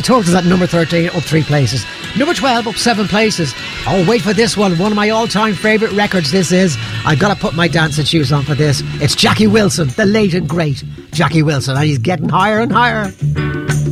Turtles at number 13, up 3 places. Number 12, up 7 places. Oh, wait for this one of my all-time favourite records this is. I've got to put my dancing shoes on for this. It's Jackie Wilson, the late and great Jackie Wilson, and he's getting higher and higher.